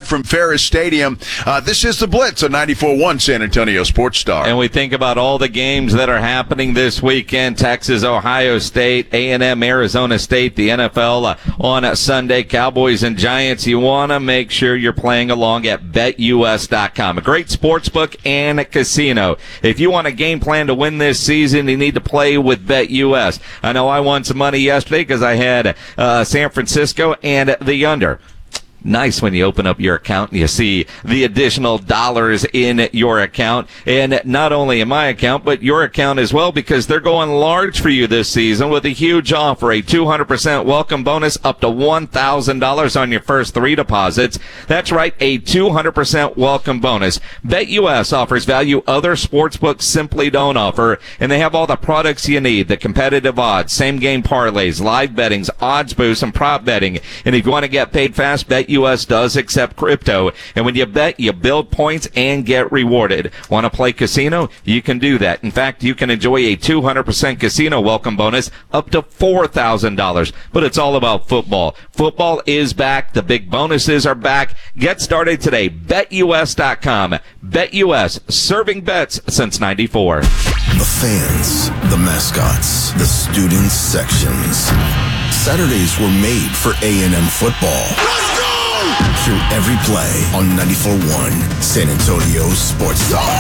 from Ferris Stadium. This is the Blitz on 94.1 San Antonio Sports Star. And we think about all the games that are happening this weekend. Texas, Ohio State, A&M, Arizona State, the NFL on Sunday, Cowboys and Giants. You want to make sure you're playing along at BetUS.com. A great sports book and a casino. If you want a game plan to win this season, you need to play with BetUS. I know I won some money yesterday because I had San Francisco and the under. Nice when you open up your account and you see the additional dollars in your account. And not only in my account, but your account as well, because they're going large for you this season with a huge offer, a 200% welcome bonus up to $1,000 on your first 3 deposits. That's right, a 200% welcome bonus. BetUS offers value other sportsbooks simply don't offer, and they have all the products you need, the competitive odds, same-game parlays, live bettings, odds boosts, and prop betting. And if you want to get paid fast, BetUS does accept crypto, and when you bet, you build points and get rewarded. Want to play casino? You can do that. In fact, you can enjoy a 200% casino welcome bonus up to $4,000. But it's all about football. Football is back. The big bonuses are back. Get started today. BetUS.com. BetUS, serving bets since '94. The fans, the mascots, the student sections. Saturdays were made for A&M football. Let's go! Hear every play on 94.1 San Antonio Sports Star.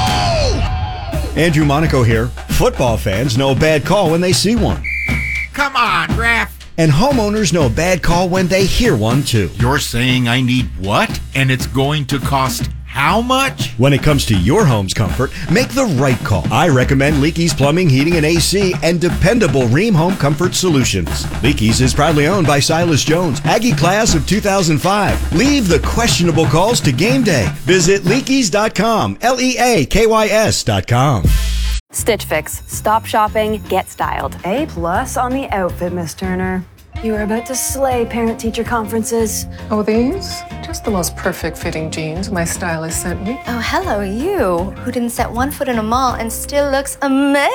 Andrew Monaco here. Football fans know a bad call when they see one. Come on, ref. And homeowners know a bad call when they hear one, too. You're saying I need what? And it's going to cost how much? When it comes to your home's comfort, make the right call. I recommend Leakey's Plumbing, Heating, and AC and dependable Ream Home Comfort Solutions. Leakey's is proudly owned by Silas Jones, Aggie class of 2005. Leave the questionable calls to game day. Visit Leakeys.com, LEAKYS.com. Stitch Fix. Stop shopping, get styled. A+ on the outfit, Miss Turner. You are about to slay parent-teacher conferences. Oh, these? Just the most perfect fitting jeans my stylist sent me. Oh, hello, you, who didn't set one foot in a mall and still looks amazing.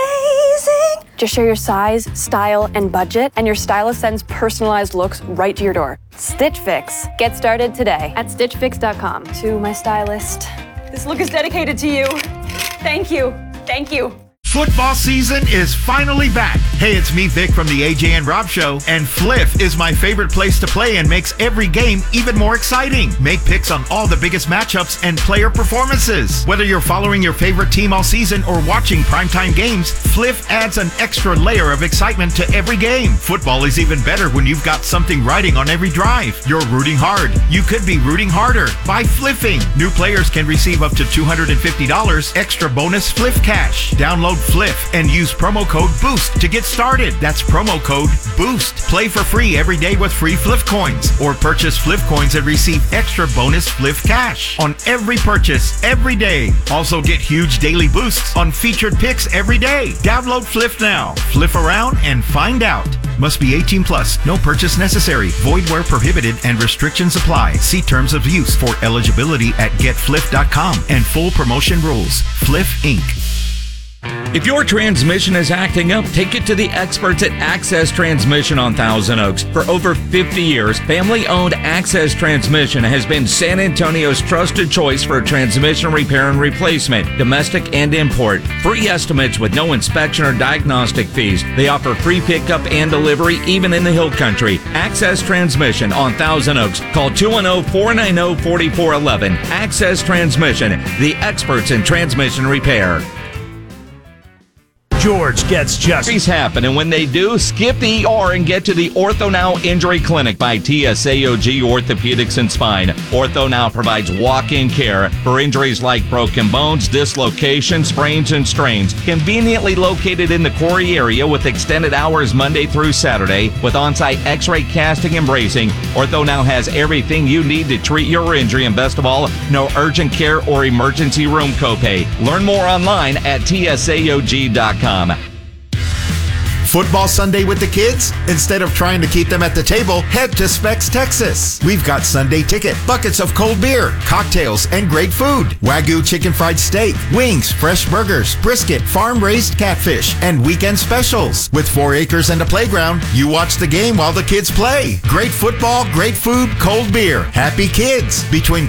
Just share your size, style, and budget, and your stylist sends personalized looks right to your door. Stitch Fix. Get started today at StitchFix.com. To my stylist, this look is dedicated to you. Thank you. Thank you. Football season is finally back. Hey, it's me, Vic, from the AJ and Rob Show, and Fliff is my favorite place to play and makes every game even more exciting. Make picks on all the biggest matchups and player performances. Whether you're following your favorite team all season or watching primetime games, Fliff adds an extra layer of excitement to every game. Football is even better when you've got something riding on every drive. You're rooting hard. You could be rooting harder by Fliffing. New players can receive up to $250 extra bonus Fliff cash. Download Fliff and use promo code BOOST to get started. That's promo code BOOST. Play for free every day with free Fliff coins, or purchase Fliff coins and receive extra bonus Fliff cash on every purchase every day. Also get huge daily boosts on featured picks every day. Download Fliff now. Fliff around and find out. Must be 18 plus. No purchase necessary. Void where prohibited and restrictions apply. See terms of use for eligibility at getfliff.com and full promotion rules. Fliff Inc. If your transmission is acting up, take it to the experts at Access Transmission on Thousand Oaks. For over 50 years, family-owned Access Transmission has been San Antonio's trusted choice for transmission repair and replacement, domestic and import. Free estimates with no inspection or diagnostic fees. They offer free pickup and delivery even in the Hill Country. Access Transmission on Thousand Oaks. Call 210-490-4411. Access Transmission, the experts in transmission repair. George gets justice. Injuries happen, and when they do, skip the ER and get to the Ortho Now Injury Clinic by TSAOG Orthopedics and Spine. Ortho Now provides walk-in care for injuries like broken bones, dislocations, sprains, and strains. Conveniently located in the Quarry area with extended hours Monday through Saturday with on-site x-ray casting and bracing, Ortho Now has everything you need to treat your injury, and best of all, no urgent care or emergency room copay. Learn more online at tsaog.com. Football Sunday with the kids? Instead of trying to keep them at the table, head to Specs, Texas. We've got Sunday ticket, buckets of cold beer, cocktails, and great food. Wagyu chicken fried steak, wings, fresh burgers, brisket, farm-raised catfish, and weekend specials. With 4 acres and a playground, you watch the game while the kids play. Great football, great food, cold beer. Happy kids. Between